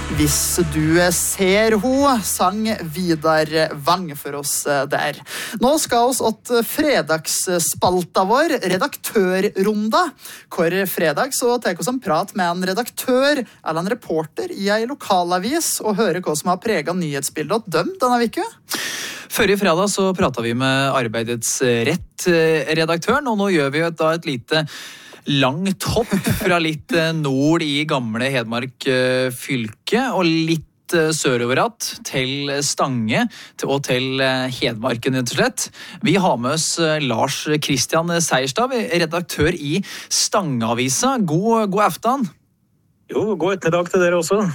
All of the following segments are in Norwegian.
Hvis du ser ho, sang Vidar Wang for oss der. Nå skal oss åt fredagsspalta vår, redaktørrunda. Hvor fredag så tar oss en prat med en redaktør eller en reporter i en lokalavis og hører hva som har preget nyhetsbildet åt dem denne vike. Forrige fredag så pratet vi med Arbeidets Rett-redaktøren, og nå gjør vi da et lite langt hopp fra litt nord i gamle Hedmark fylke og litt sørover til Stange og til Hedmarken rett og slett. Vi har med oss Lars Christian Seierstad, redaktør i Stangeavisa. God aften. Jo, god ettermiddag til dere også.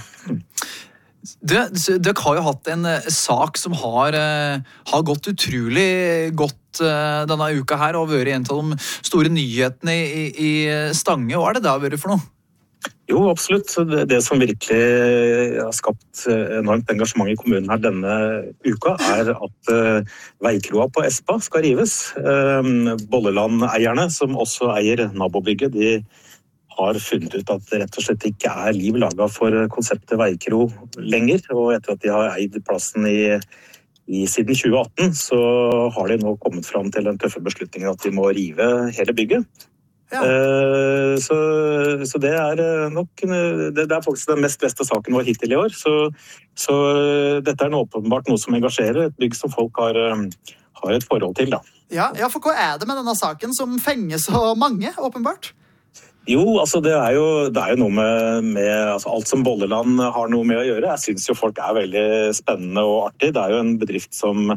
Dere har jo hatt en sak som har gått utrolig godt denne uka her, og vært en av de store nyhetene i Stange. Hva er det det har vært for noe? Jo, absolutt. Det som virkelig har skapt enormt engasjement i kommunen her denne uka, er at veikroa på Espa skal rives. Bolleland-eierne, som også eier nabobygget, de har funnet ut at det rett og slett ikke er liv laget for konseptet veikro lenger, og etter at de har eid plassen siden 2018, så har de nå kommet fram til den tøffe beslutningen at de må rive hele bygget. Ja. Så det er nok det er faktisk den mest beste saken vår hittil i år, så dette er åpenbart noe som engasjerer, et bygg som folk har et forhold til da. Ja, for hva er det med denne saken som fenger så mange, åpenbart? Jo, altså det er jo noe med altså alt som Bolleland har noe med å gjøre. Jeg synes jo folk er veldig spennende og artig. Det er jo en bedrift som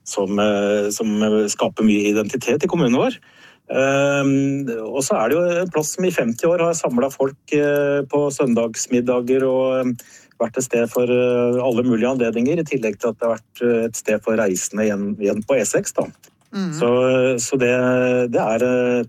skaper mye identitet i kommunen vår. Og så er det jo en plass som i 50 år har samlet folk på søndagsmiddager og vært et sted for alle mulige anledninger, i tillegg til at det har vært et sted for reisende igjen på E6 da. Så det er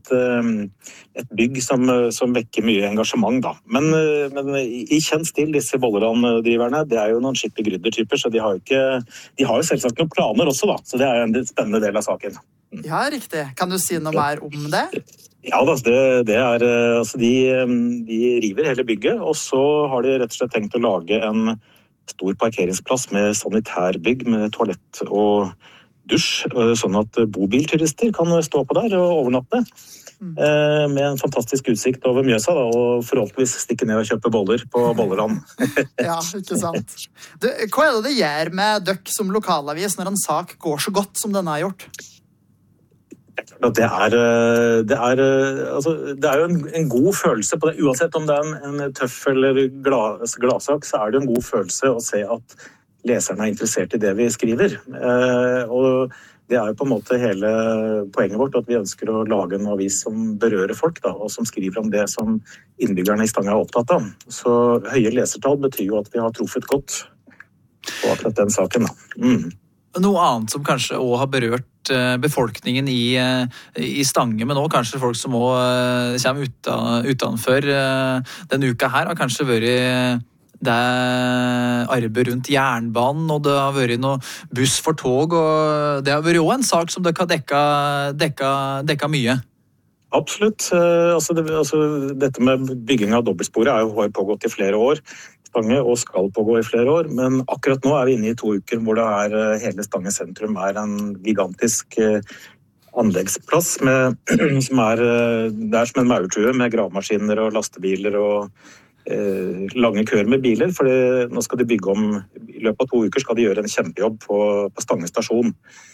et bygg som vekker mye engasjement da. Men i kjent stil, disse Bolleland-driverne, det er jo noen skikkelig gründertyper, så de har jo selvsagt noen planer også da, så det er en spennende del av saken. Ja, riktig. Kan du si noe mer om det? Ja, det er, altså de river hele bygget, og så har de rett og slett tenkt å lage en stor parkeringsplass med sanitærbygg, med toalett og dusj, sånn at bobilturister kan stå på der og overnatte med en fantastisk utsikt over Mjøsa da, og forhåpentligvis stikke ned og kjøpe boller på Bolleland. Ja, ikke sant. Hva er det gjør med dere som lokalavis når en sak går så godt som denne har gjort? Det er jo en god følelse på det, uansett om det er en tøff eller gladsak, så er det en god følelse å se at leserne er interessert i det vi skriver. Og det er jo på en måte hele poenget vårt, at vi ønsker å lage en avis som berører folk, da, og som skriver om det som innbyggerne i Stange er opptatt av. Så høye lesertall betyr jo at vi har truffet godt på akkurat den saken. Da. Noe annet som kanskje også har berørt befolkningen i Stange, men også kanskje folk som også kommer utenfor denne uka her, har kanskje vært det er arbeid rundt jernbanen, og det har vært noe buss for tog, og det har vært også en sak som dere har dekka mye. Absolutt. Dette med bygging av dobbeltsporet har pågått i flere år, Stange, og skal pågå i flere år, men akkurat nå er vi inne i 2 uker hvor hele Stange sentrum er en gigantisk anleggsplass som er som en maurtue med gravemaskiner og lastebiler og lange køer med biler, for nå skal de bygge om, i løpet av 2 uker skal de gjøre en kjempejobb på Stange stasjon.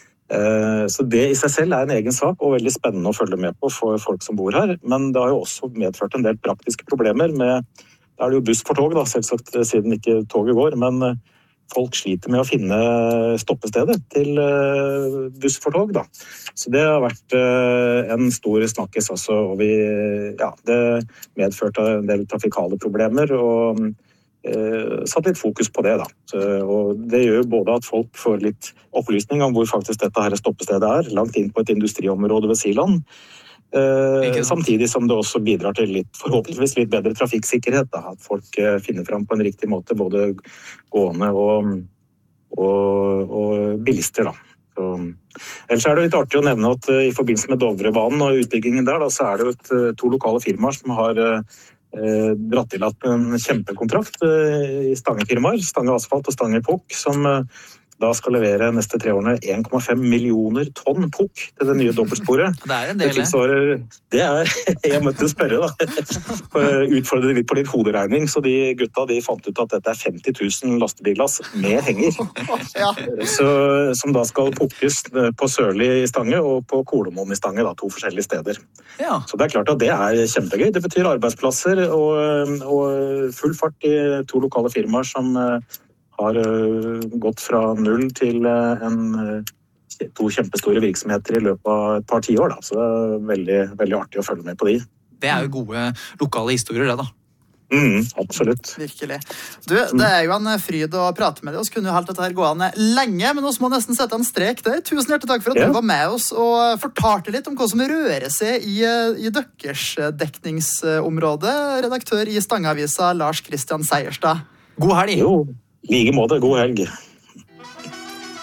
Så det i seg selv er en egen sak, og veldig spennende å følge med på for folk som bor her, men det har jo også medført en del praktiske problemer da er det jo buss for tog da, selvsagt siden ikke toget går, men folk sliter med å finne stoppestedet til buss for tog da. Så det har vært en stor snakkes altså, og det medførte en del trafikale problemer og satt litt fokus på det da. Og det gjør jo både at folk får litt opplysning om hvor faktisk dette her stoppestedet er, langt inn på et industriområde ved Siland, samtidig som det også bidrar til forhåpentligvis litt bedre trafikksikkerhet da, at folk finner fram på en riktig måte, både gående og bilister da. Ellers er det litt artig å nevne at i forbindelse med Dovrebanen og utbyggingen der, da, så er det jo 2 lokale firmaer som har dratt til at en kjempekontrakt i Stange-firmaer, Stange Asfalt og Stange Pukk, som da skal levere neste 3 årene 1,5 millioner tonn pukk til det nye dobbeltsporet. Det en del, det jeg måtte spørre da, utfordre litt på litt hoderegning, så de gutta de fant ut at dette 50 000 lastebillass med henger, som da skal pukkes på Sørli i Stange og på Kolomoen i Stange, da, 2 forskjellige steder. Ja. Så det klart at det kjempegøy. Det betyr arbeidsplasser og full fart i 2 lokale firmaer som har gått fra 0 til 2 kjempestore virksomheter i løpet av et par tiår. Så det veldig, veldig artig å følge med på de. Det jo gode lokale historier, det da. Absolutt. Virkelig. Du, det jo en fryd å prate med deg, og så kunne jo helt dette her gå an lenge, men vi må nesten sette en strek der. Tusen hjertelig takk for at du var med oss og fortalte litt om hva som rører seg i døkkers dekningsområde. Redaktør i Stangeavisa, Lars Christian Seierstad. God helg! Jo. Like måte, god helg.